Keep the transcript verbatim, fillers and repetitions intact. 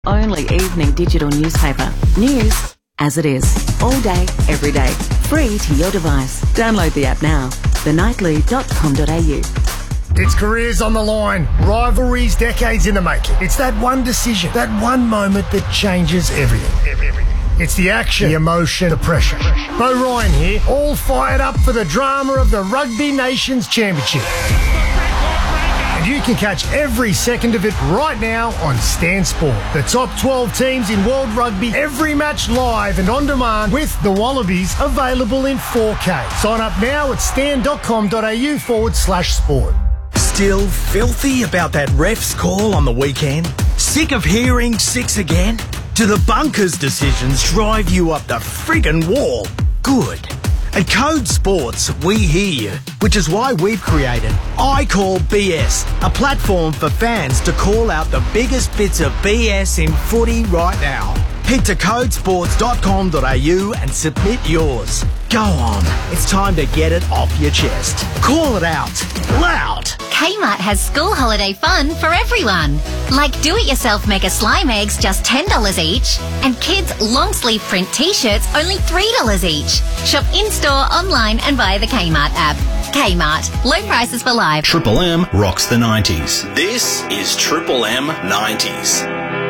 only evening digital newspaper. News as it is. All day, every day. Free to your device. Download the app now. the nightly dot com dot a u. It's careers on the line, rivalries decades in the making. It's that one decision, that one moment that changes everything. everything. It's the action, the emotion, the pressure. Bo Ryan here, all fired up for the drama of the Rugby Nations Championship. And you can catch every second of it right now on Stan Sport. The top twelve teams in World Rugby, every match live and on demand with the Wallabies available in four K. Sign up now at stan dot com dot a u forward slash sport. Still filthy about that ref's call on the weekend? Sick of hearing six again? Do the bunkers decisions drive you up the friggin' wall? Good. At Code Sports, we hear you, which is why we've created I Call B S, a platform for fans to call out the biggest bits of B S in footy right now. Head to code sports dot com dot a u and submit yours. Go on, it's time to get it off your chest. Call it out, loud. Kmart has school holiday fun for everyone. Like do-it-yourself mega slime eggs, just ten dollars each. And kids' long-sleeve print t-shirts, only three dollars each. Shop in-store, online and via the Kmart app. Kmart, low prices for life. Triple M rocks the nineties. This is Triple M nineties.